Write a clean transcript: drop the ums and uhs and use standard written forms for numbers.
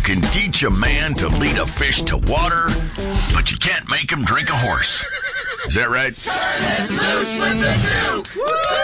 can teach a man to lead a fish to water, but you can't make him drink a horse. Is that right? Turn it loose with the Duke!